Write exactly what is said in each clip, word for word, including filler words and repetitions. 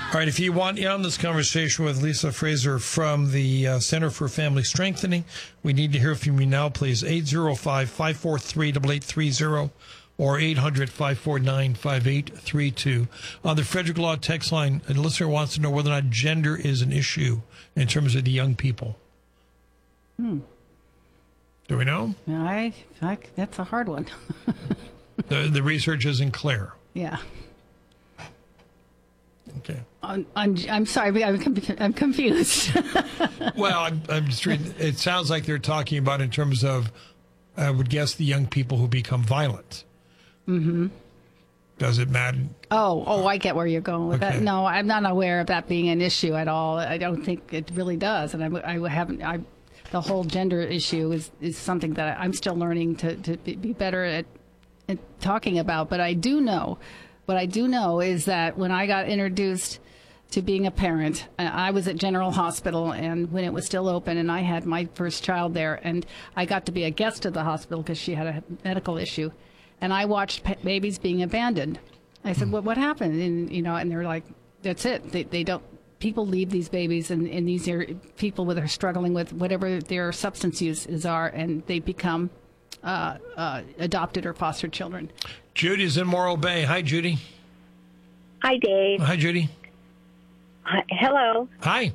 All right, if you want in on this conversation with Lisa Fraser from the uh, Center for Family Strengthening, we need to hear from you now, please. eight oh five, five four three, eight eight three zero or eight hundred, five four nine, five eight three two. On the Frederick Law text line, a listener wants to know whether or not gender is an issue in terms of the young people. Hmm. Do we know? I, I that's a hard one. the, the research isn't clear. Yeah. Okay. I'm, I'm, I'm sorry, I'm, I'm confused. Well, I'm, I'm just reading. It sounds like they're talking about in terms of, I would guess, the young people who become violent. Mm-hmm. Does it matter? Oh, oh, I get where you're going with Okay. that. No, I'm not aware of that being an issue at all. I don't think it really does, and I, I haven't. I, the whole gender issue is, is something that I'm still learning to, to be better at, at talking about. But I do know. What I do know is that when I got introduced to being a parent, I was at General Hospital, and when it was still open, and I had my first child there, and I got to be a guest at the hospital because she had a medical issue, and I watched pa- babies being abandoned. I said, "What? What happened?" And you know, and they're like, "That's it. They, they don't. People leave these babies, and, and these are people that are struggling with whatever their substance uses are, and they become uh, uh, adopted or foster children." Judy's in Morro Bay. Hi, Judy. Hi, Dave. Hi, Judy. Hi, hello. Hi.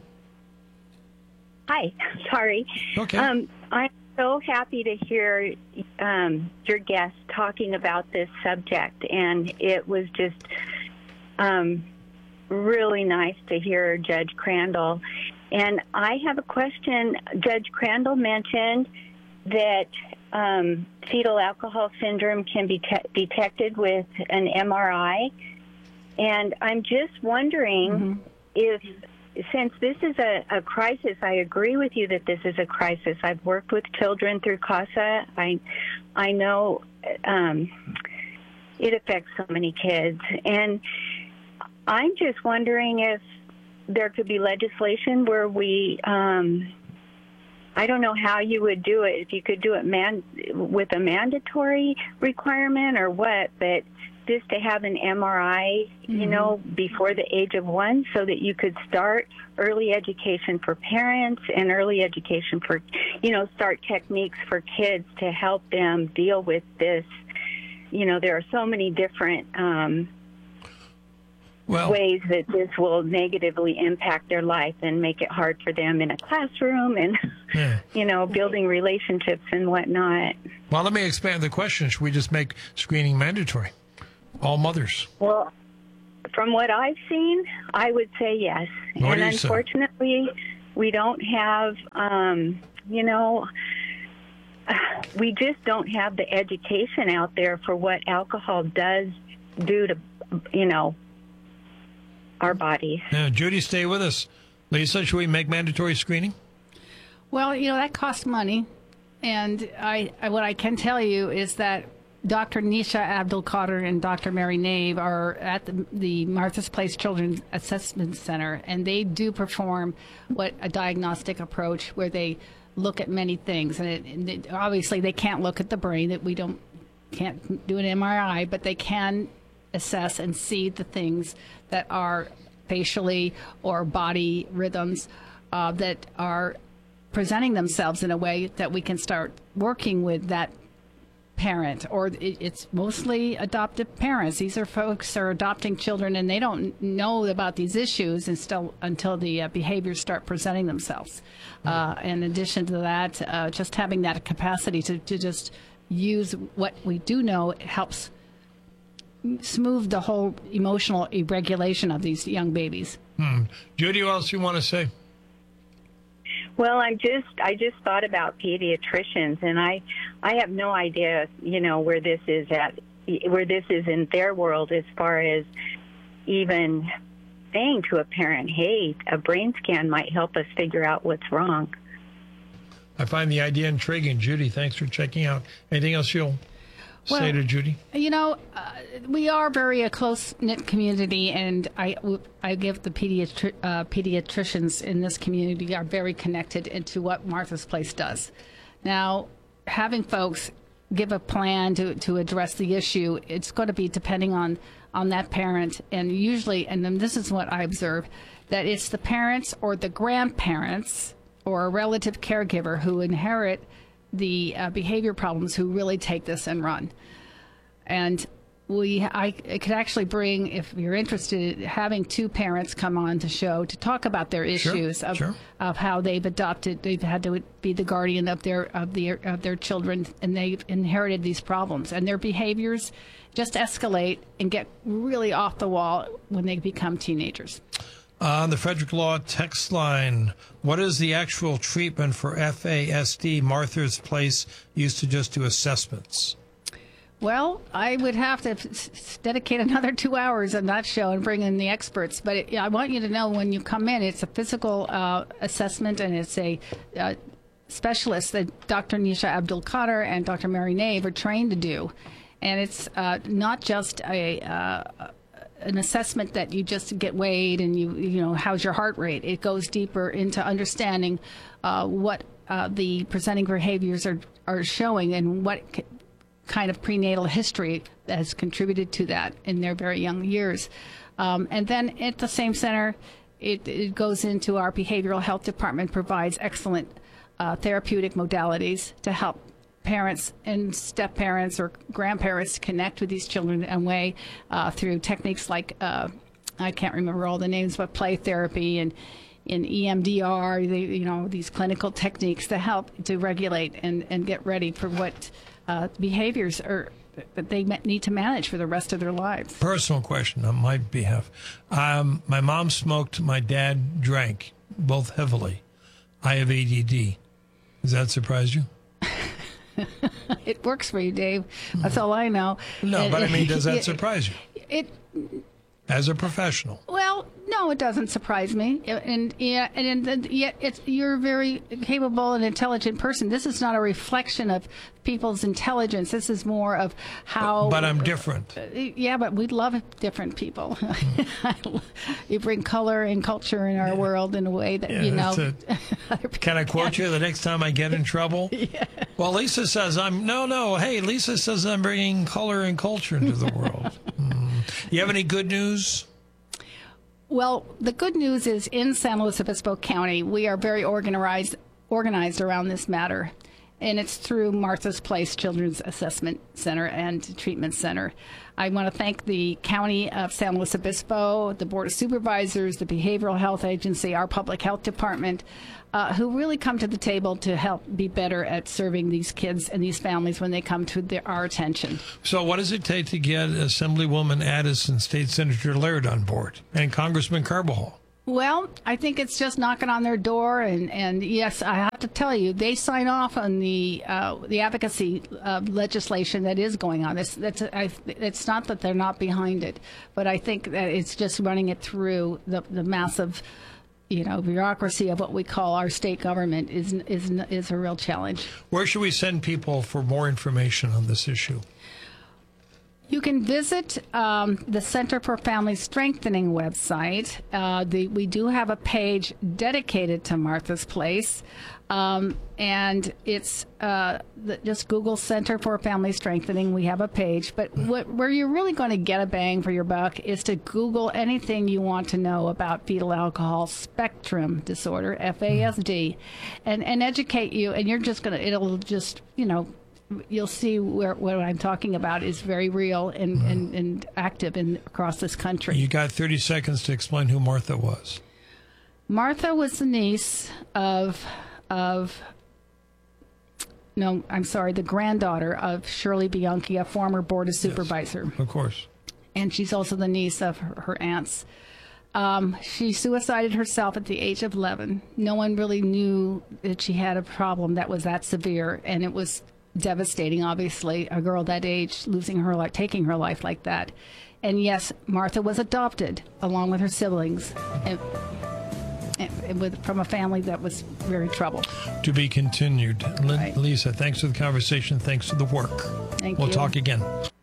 Hi. Sorry. Okay. Um, I'm so happy to hear um, your guest talking about this subject, and it was just um, really nice to hear Judge Crandall. And I have a question. Judge Crandall mentioned that um, fetal alcohol syndrome can be te- detected with an M R I. And I'm just wondering mm-hmm. if, since this is a, a crisis, I agree with you that this is a crisis. I've worked with children through CASA. I, I know um, it affects so many kids. And I'm just wondering if there could be legislation where we... Um, I don't know how you would do it, if you could do it man- with a mandatory requirement or what, but just to have an M R I, mm-hmm. you know, before the age of one so that you could start early education for parents and early education for, you know, start techniques for kids to help them deal with this. You know, there are so many different um Well, ways that this will negatively impact their life and make it hard for them in a classroom and, yeah. you know, building relationships and whatnot. Well, let me expand the question. Should we just make screening mandatory? All mothers. Well, from what I've seen, I would say yes. What and do you unfortunately, say? we don't have, um, you know, we just don't have the education out there for what alcohol does do to, you know, our bodies. Yeah, Judy, stay with us. Lisa, should we make mandatory screening? Well, you know, that costs money. And I, I what I can tell you is that Doctor Nisha Abdul Qadir and Doctor Mary Nave are at the, the Martha's Place Children's Assessment Center, and they do perform what a diagnostic approach where they look at many things. And, it, and it, obviously they can't look at the brain, that we don't can't do an M R I, but they can assess and see the things that are facially or body rhythms uh, that are presenting themselves in a way that we can start working with that parent. Or it, it's mostly adoptive parents. These are folks who are adopting children and they don't know about these issues and still, until the uh, behaviors start presenting themselves. Uh, in addition to that, uh, just having that capacity to, to just use what we do know helps smooth the whole emotional regulation of these young babies. Hmm. Judy, what else do you want to say? Well, I'm just I just thought about pediatricians, and I I have no idea, you know, where this is at, where this is in their world as far as even saying to a parent, hey, a brain scan might help us figure out what's wrong. I find the idea intriguing. Judy, thanks for checking out. Anything else you'll Well, say to Judy? You know, uh, we are very a close-knit community, and I, I give the pediatri- uh, pediatricians in this community are very connected into what Martha's Place does. Now, having folks give a plan to, to address the issue, it's going to be depending on, on that parent. And usually, and then this is what I observe, that it's the parents or the grandparents or a relative caregiver who inherit the uh, behavior problems who really take this and run. And we, I could actually bring, if you're interested, having two parents come on to show to talk about their issues Sure, of, sure. of how they've adopted, they've had to be the guardian of their of their of their children, and they've inherited these problems, and their behaviors just escalate and get really off the wall when they become teenagers. On the Frederick Law text line, what is the actual treatment for F A S D? Martha's Place used to just do assessments. Well, I would have to s- s- dedicate another two hours on that show and bring in the experts. But it, I want you to know when you come in, it's a physical uh, assessment, and it's a uh, specialist that Doctor Nisha Abdul Qadir and Doctor Mary Nave are trained to do. And it's uh, not just a uh, an assessment that you just get weighed and you you know how's your heart rate. It goes deeper into understanding uh, what uh, the presenting behaviors are are showing and what c- kind of prenatal history has contributed to that in their very young years. Um, and then at the same center, it, it goes into our behavioral health department, provides excellent uh, therapeutic modalities to help parents and step-parents or grandparents connect with these children in a way uh, through techniques like, uh, I can't remember all the names, but play therapy and in E M D R, the, you know, these clinical techniques to help to regulate and, and get ready for what uh, behaviors are that they need to manage for the rest of their lives. Personal question on my behalf. Um, my mom smoked, my dad drank, both heavily. I have A D D. Does that surprise you? It works for you, Dave. That's all I know. No, And- but I mean, does that surprise you It as a professional? Well, no, it doesn't surprise me. And yeah, and, and yet it's you're a very capable and intelligent person. This is not a reflection of people's intelligence. This is more of how. But I'm different. Yeah, but we love different people. You bring color and culture in our Yeah. world in a way that Yeah, you know. that's Can I quote you the next time I get in trouble? Yeah. Well, Lisa says I'm no, no. Hey, Lisa says I'm bringing color and culture into the world. Mm. You have any good news? Well, the good news is in San Luis Obispo County, we are very organized organized around this matter, and it's through Martha's Place Children's Assessment Center and Treatment Center. I want to thank the County of San Luis Obispo, the Board of Supervisors, the Behavioral Health Agency, our Public Health Department, uh, who really come to the table to help be better at serving these kids and these families when they come to their, our attention. So what does it take to get Assemblywoman Addis and State Senator Laird on board and Congressman Carbajal? Well, I think it's just knocking on their door, and, and yes, I have to tell you, they sign off on the uh, the advocacy uh, legislation that is going on. It's, that's, I, it's not that they're not behind it, but I think that it's just running it through the, the massive, you know, bureaucracy of what we call our state government is is is a real challenge. Where should we send people for more information on this issue? You can visit um, the Center for Family Strengthening website. Uh, the, we do have a page dedicated to Martha's Place, um, and it's uh, the, just Google Center for Family Strengthening. We have a page, but what, where you're really going to get a bang for your buck is to Google anything you want to know about fetal alcohol spectrum disorder, F A S D, and, and educate you, and you're just going to, it'll just, you know, you'll see where what I'm talking about is very real and, mm. and, and active in across this country. You got thirty seconds to explain who Martha was. Martha was the niece of of no, I'm sorry, the granddaughter of Shirley Bianchi, a former board of supervisor. Yes, of course. And she's also the niece of her, her aunts. Um, she suicided herself at the age of eleven. No one really knew that she had a problem that was that severe, and it was devastating, obviously, a girl that age losing her life, taking her life like that. And yes, Martha was adopted along with her siblings and, and, and with, from a family that was very troubled. To be continued. Right. Lisa, thanks for the conversation. Thanks for the work. Thank we'll you. talk again.